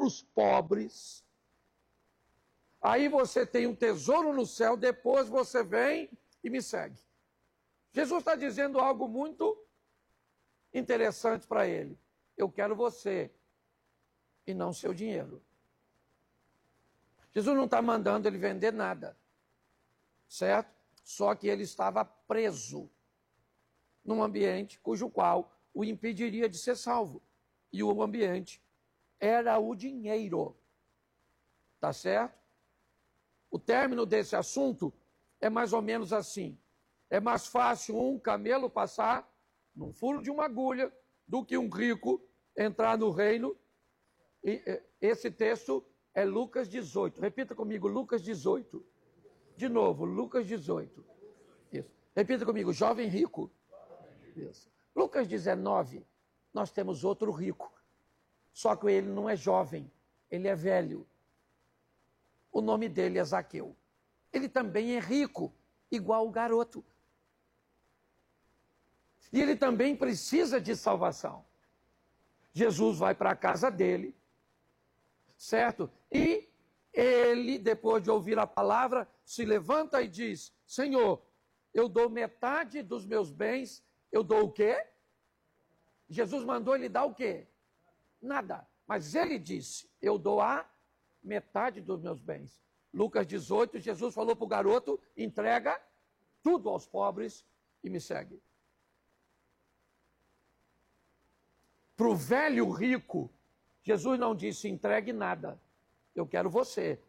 os pobres, aí você tem um tesouro no céu, depois você vem e me segue. Jesus está dizendo algo muito interessante para ele. Eu quero você e não seu dinheiro. Jesus não está mandando ele vender nada, certo? Só que ele estava preso num ambiente cujo qual o impediria de ser salvo. E o ambiente era o dinheiro. Tá certo? O término desse assunto é mais ou menos assim. É mais fácil um camelo passar num furo de uma agulha do que um rico entrar no reino. E esse texto é Lucas 18. Repita comigo, Lucas 18. De novo, Lucas 18. Isso. Repita comigo, jovem rico. Isso. Lucas 19, nós temos outro rico. Só que ele não é jovem, ele é velho. O nome dele é Zaqueu. Ele também é rico, igual o garoto. E ele também precisa de salvação. Jesus vai para a casa dele, certo? E ele, depois de ouvir a palavra, se levanta e diz: Senhor, eu dou metade dos meus bens. Eu dou o quê? Jesus mandou ele dar o quê? Nada. Mas ele disse: eu dou a metade dos meus bens. Lucas 18, Jesus falou para o garoto: entrega tudo aos pobres e me segue. Para o velho rico, Jesus não disse: entregue nada, eu quero você.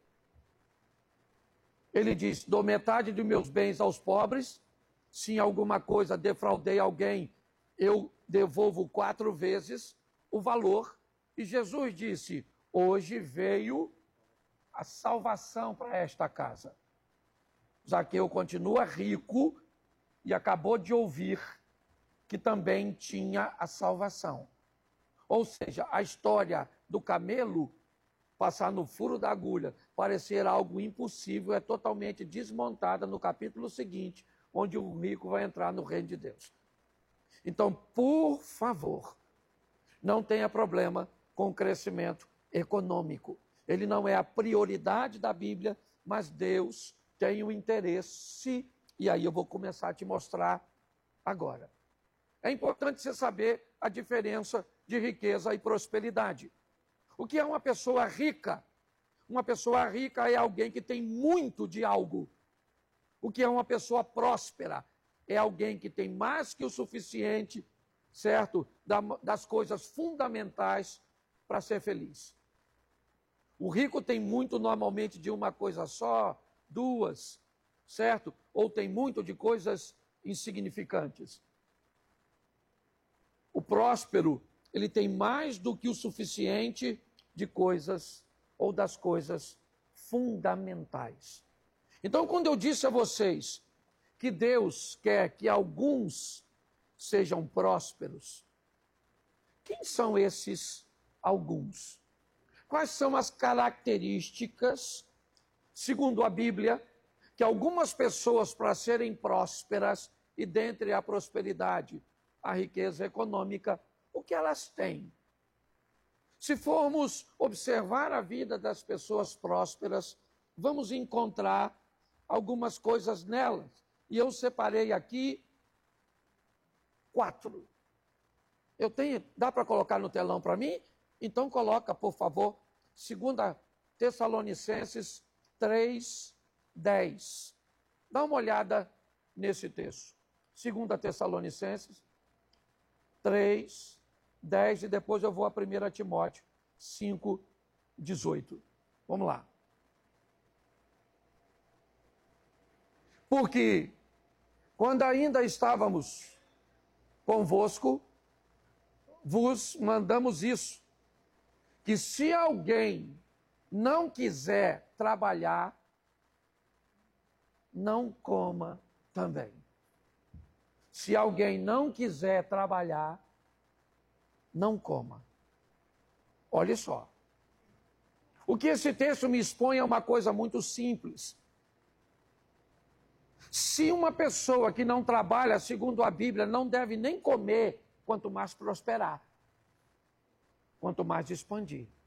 Ele disse: dou metade dos meus bens aos pobres. Se em alguma coisa defraudei alguém, eu devolvo 4 vezes o valor. E Jesus disse: hoje veio a salvação para esta casa. Zaqueu continua rico e acabou de ouvir que também tinha a salvação. Ou seja, a história do camelo passar no furo da agulha, parecer algo impossível, é totalmente desmontada no capítulo seguinte, onde o rico vai entrar no reino de Deus. Então, por favor, não tenha problema com o crescimento econômico. Ele não é a prioridade da Bíblia, mas Deus tem um interesse, e aí eu vou começar a te mostrar agora. É importante você saber a diferença de riqueza e prosperidade. O que é uma pessoa rica? Uma pessoa rica é alguém que tem muito de algo. O que é uma pessoa próspera? É alguém que tem mais que o suficiente, certo? Das coisas fundamentais para ser feliz. O rico tem muito normalmente de uma coisa só, 2, certo? Ou tem muito de coisas insignificantes. O próspero, ele tem mais do que o suficiente de coisas ou das coisas fundamentais. Então, quando eu disse a vocês que Deus quer que alguns sejam prósperos, quem são esses alguns? Quais são as características, segundo a Bíblia, que algumas pessoas, para serem prósperas, e dentre a prosperidade, a riqueza econômica, o que elas têm? Se formos observar a vida das pessoas prósperas, vamos encontrar algumas coisas nelas. E eu separei aqui 4. Dá para colocar no telão para mim? Então coloca, por favor, 2 Tessalonicenses 3:10. Dá uma olhada nesse texto. 2 Tessalonicenses 3:10 e depois eu vou a 1 Timóteo 5:18. Vamos lá. Porque quando ainda estávamos convosco, vos mandamos isso, que se alguém não quiser trabalhar, não coma também. Se alguém não quiser trabalhar, não coma. Olha só. O que esse texto me expõe é uma coisa muito simples. Se uma pessoa que não trabalha, segundo a Bíblia, não deve nem comer, quanto mais prosperar, quanto mais expandir.